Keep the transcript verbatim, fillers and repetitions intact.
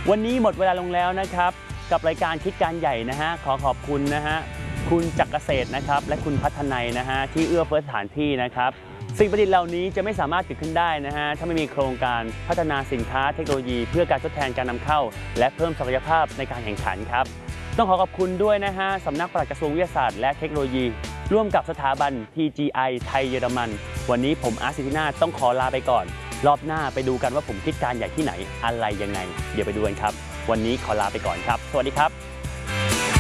วันนี้หมดเวลาลงแล้วนะครับกับรายการคิดการใหญ่นะฮะขอขอบคุณนะฮะคุณจักรเกษตรนะครับและคุณพัฒนัยนะฮะที่เอื้อเฟื้อสถานที่นะครับสิ่งประดิษฐ์เหล่านี้จะไม่สามารถเกิดขึ้นได้นะฮะถ้าไม่มีโครงการพัฒนาสินค้าเทคโนโลยีเพื่อการทดแทนการนำเข้าและเพิ่มศักยภาพในการแข่งขันครับต้องขอขอบคุณด้วยนะฮะสำนักปลัดกระทรวงวิทยาศาสตร์และเทคโนโลยีร่วมกับสถาบัน ที จี ไอ ไทยเยอรมันวันนี้ผมอาร์ต สิทธินาถต้องขอลาไปก่อนรอบหน้าไปดูกันว่าผมคิดการใหญ่ที่ไหนอะไรยังไงเดี๋ยวไปดูกันครับวันนี้ขอลาไปก่อนครับสวัสดีครับ